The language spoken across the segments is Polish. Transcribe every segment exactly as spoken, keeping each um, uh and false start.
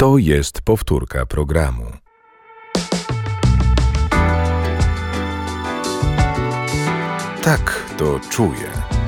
To jest powtórka programu. Tak, to czuję.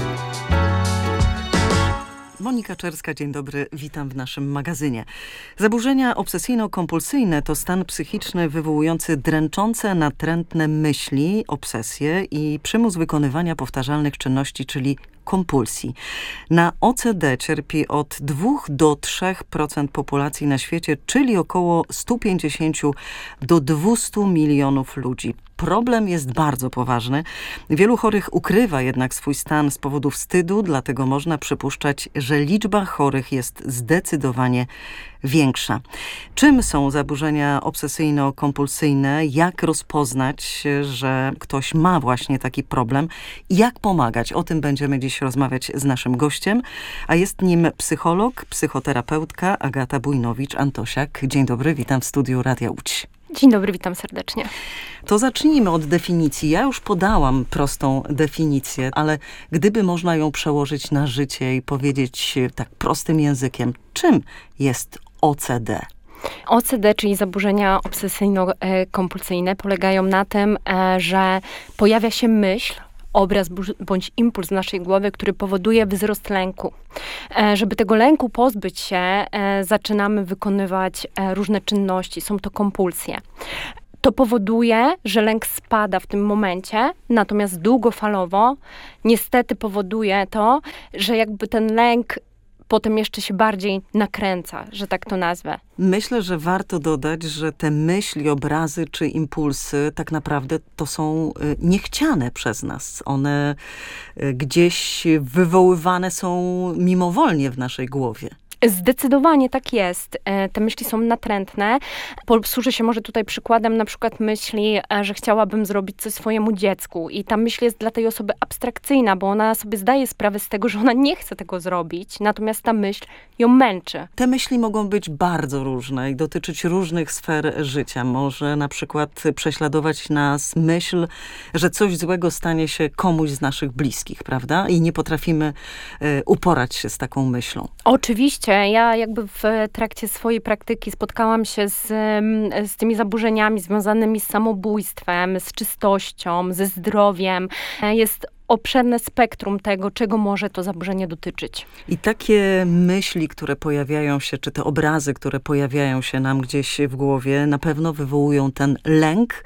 Monika Czerska, dzień dobry, witam w naszym magazynie. Zaburzenia obsesyjno-kompulsyjne to stan psychiczny wywołujący dręczące, natrętne myśli, obsesje i przymus wykonywania powtarzalnych czynności, czyli kompulsji. Na O C D cierpi od dwóch do trzech procent populacji na świecie, czyli około sto pięćdziesiąt do dwustu milionów ludzi. Problem jest bardzo poważny. Wielu chorych ukrywa jednak swój stan z powodu wstydu, dlatego można przypuszczać, że liczba chorych jest zdecydowanie większa. Czym są zaburzenia obsesyjno-kompulsyjne? Jak rozpoznać, że ktoś ma właśnie taki problem? I jak pomagać? O tym będziemy dziś rozmawiać z naszym gościem, a jest nim psycholog, psychoterapeutka Agata Bujnowicz-Antosiak. Dzień dobry, witam w studiu Radia Łódź. Dzień dobry, witam serdecznie. To zacznijmy od definicji. Ja już podałam prostą definicję, ale gdyby można ją przełożyć na życie i powiedzieć tak prostym językiem, czym jest O C D? O C D, czyli zaburzenia obsesyjno-kompulsyjne, polegają na tym, że pojawia się myśl, obraz bądź impuls w naszej głowie, który powoduje wzrost lęku. Żeby tego lęku pozbyć się, zaczynamy wykonywać różne czynności. Są to kompulsje. To powoduje, że lęk spada w tym momencie, natomiast długofalowo niestety powoduje to, że jakby ten lęk potem jeszcze się bardziej nakręca, że tak to nazwę. Myślę, że warto dodać, że te myśli, obrazy czy impulsy tak naprawdę to są niechciane przez nas. One gdzieś wywoływane są mimowolnie w naszej głowie. Zdecydowanie tak jest. Te myśli są natrętne. Posłużę się może tutaj przykładem na przykład myśli, że chciałabym zrobić coś swojemu dziecku i ta myśl jest dla tej osoby abstrakcyjna, bo ona sobie zdaje sprawę z tego, że ona nie chce tego zrobić, natomiast ta myśl ją męczy. Te myśli mogą być bardzo różne i dotyczyć różnych sfer życia. Może na przykład prześladować nas myśl, że coś złego stanie się komuś z naszych bliskich, prawda? I nie potrafimy y, uporać się z taką myślą. Oczywiście. Ja jakby w trakcie swojej praktyki spotkałam się z, z tymi zaburzeniami związanymi z samobójstwem, z czystością, ze zdrowiem. Jest obszerne spektrum tego, czego może to zaburzenie dotyczyć. I takie myśli, które pojawiają się, czy te obrazy, które pojawiają się nam gdzieś w głowie, na pewno wywołują ten lęk,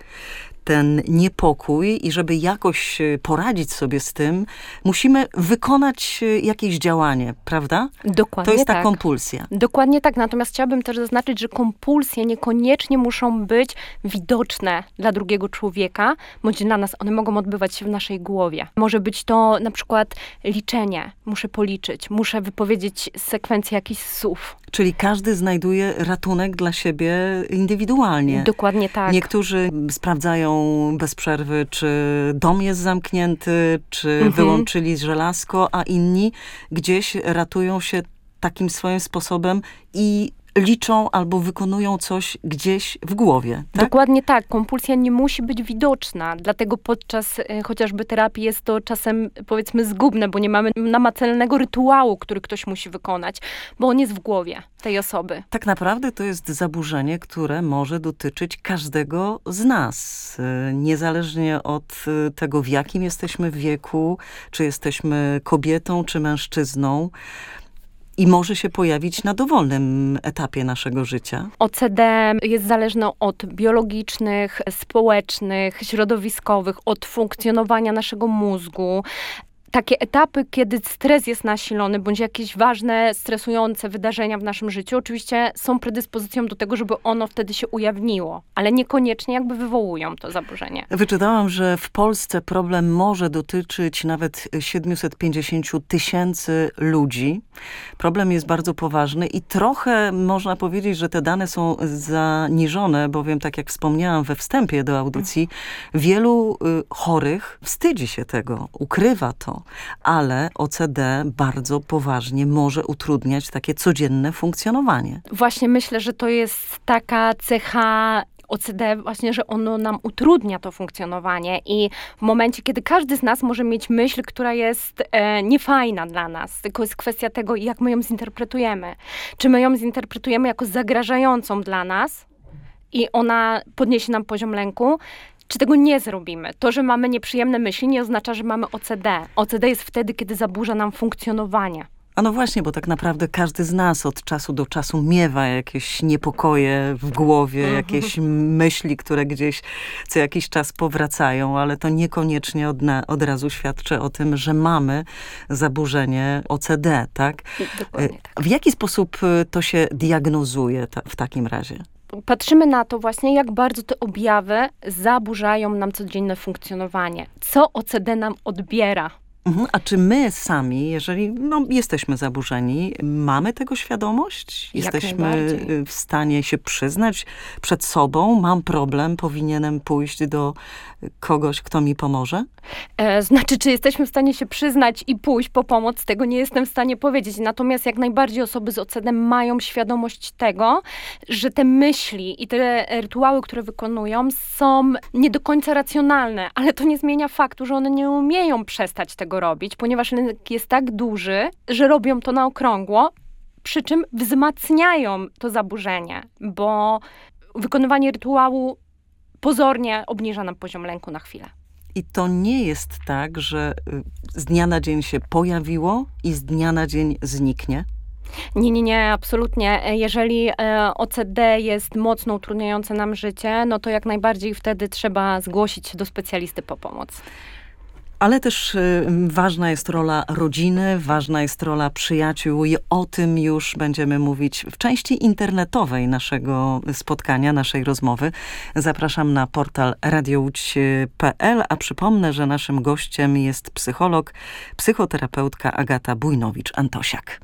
ten niepokój i żeby jakoś poradzić sobie z tym, musimy wykonać jakieś działanie, prawda? Dokładnie To jest ta tak. kompulsja. Dokładnie tak, natomiast chciałabym też zaznaczyć, że kompulsje niekoniecznie muszą być widoczne dla drugiego człowieka, bądź dla nas. One mogą odbywać się w naszej głowie. Może być to na przykład liczenie. Muszę policzyć, muszę wypowiedzieć sekwencję jakichś słów. Czyli każdy znajduje ratunek dla siebie indywidualnie. Dokładnie tak. Niektórzy sprawdzają bez przerwy, czy dom jest zamknięty, czy Mhm. wyłączyli żelazko, a inni gdzieś ratują się takim swoim sposobem i liczą albo wykonują coś gdzieś w głowie. Tak? Dokładnie tak. Kompulsja nie musi być widoczna, dlatego podczas y, chociażby terapii jest to czasem, powiedzmy, zgubne, bo nie mamy namacalnego rytuału, który ktoś musi wykonać, bo on jest w głowie tej osoby. Tak naprawdę to jest zaburzenie, które może dotyczyć każdego z nas. Y, Niezależnie od y, tego, w jakim jesteśmy wieku, czy jesteśmy kobietą, czy mężczyzną. I może się pojawić na dowolnym etapie naszego życia. O C D jest zależne od biologicznych, społecznych, środowiskowych, od funkcjonowania naszego mózgu. Takie etapy, kiedy stres jest nasilony, bądź jakieś ważne, stresujące wydarzenia w naszym życiu, oczywiście są predyspozycją do tego, żeby ono wtedy się ujawniło, ale niekoniecznie jakby wywołują to zaburzenie. Wyczytałam, że w Polsce problem może dotyczyć nawet siedemset pięćdziesiąt tysięcy ludzi. Problem jest bardzo poważny i trochę można powiedzieć, że te dane są zaniżone, bowiem tak jak wspomniałam we wstępie do audycji, wielu y, chorych wstydzi się tego, ukrywa to. Ale O C D bardzo poważnie może utrudniać takie codzienne funkcjonowanie. Właśnie myślę, że to jest taka cecha O C D właśnie, że ono nam utrudnia to funkcjonowanie i w momencie, kiedy każdy z nas może mieć myśl, która jest e, niefajna dla nas, tylko jest kwestia tego, jak my ją zinterpretujemy. Czy my ją zinterpretujemy jako zagrażającą dla nas i ona podniesie nam poziom lęku, czy tego nie zrobimy. To, że mamy nieprzyjemne myśli, nie oznacza, że mamy O C D. O C D jest wtedy, kiedy zaburza nam funkcjonowanie. A no właśnie, bo tak naprawdę każdy z nas od czasu do czasu miewa jakieś niepokoje w głowie, Mhm. jakieś myśli, które gdzieś co jakiś czas powracają, ale to niekoniecznie od, na, od razu świadczy o tym, że mamy zaburzenie O C D, tak? Dokładnie tak. W jaki sposób y, to się diagnozuje ta, w takim razie? Patrzymy na to właśnie, jak bardzo te objawy zaburzają nam codzienne funkcjonowanie. Co O C D nam odbiera? Mhm. A czy my sami, jeżeli no, jesteśmy zaburzeni, mamy tego świadomość? Jak Jesteśmy najbardziej. w stanie się przyznać przed sobą, mam problem, powinienem pójść do kogoś, kto mi pomoże? E, znaczy, czy jesteśmy w stanie się przyznać i pójść po pomoc, tego nie jestem w stanie powiedzieć. Natomiast jak najbardziej osoby z O C D mają świadomość tego, że te myśli i te rytuały, które wykonują, są nie do końca racjonalne, ale to nie zmienia faktu, że one nie umieją przestać tego robić, ponieważ lęk jest tak duży, że robią to na okrągło, przy czym wzmacniają to zaburzenie, bo wykonywanie rytuału pozornie obniża nam poziom lęku na chwilę. I to nie jest tak, że y, z dnia na dzień się pojawiło i z dnia na dzień zniknie? Nie, nie, nie, absolutnie. Jeżeli e, O C D jest mocno utrudniające nam życie, no to jak najbardziej wtedy trzeba zgłosić się do specjalisty po pomoc. Ale też y, ważna jest rola rodziny, ważna jest rola przyjaciół i o tym już będziemy mówić w części internetowej naszego spotkania, naszej rozmowy. Zapraszam na portal radio łódź kropka pe el, a przypomnę, że naszym gościem jest psycholog, psychoterapeutka Agata Bujnowicz-Antosiak.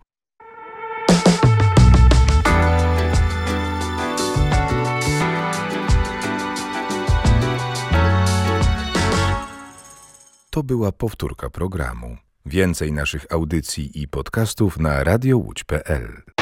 To była powtórka programu. Więcej naszych audycji i podcastów na radio łódź kropka pe el.